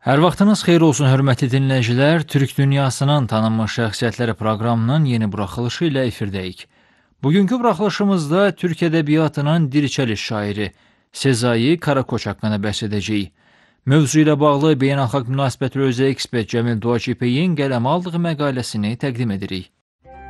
Hər vaxtınız xeyir olsun, hörmətli dinləyicilər. Türk dünyasının tanınmış şəxsiyyətləri proqramının yeni buraxılışı ilə efirdəyik. Bugünkü buraxılışımızda Türk ədəbiyyatının dirçəliş şairi Sezai Karakoç haqqında bəhs edəcəyik. Mövzu ilə bağlı beynəlxalq münasibətlər üzrə ekspert Cəmil Doğaçipeyin qələmə aldığı məqaləsini təqdim edirik.